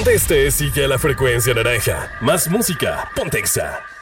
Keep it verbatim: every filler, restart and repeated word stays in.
Este sigue a la frecuencia naranja. Más música, Pontexa.